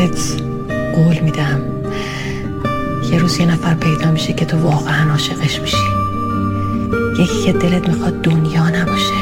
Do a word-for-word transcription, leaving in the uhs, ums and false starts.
بهت قول میدم یه روز یه نفر پیدا میشه که تو واقعا عاشقش میشی، یکی که دلت میخواد دنیا نباشه،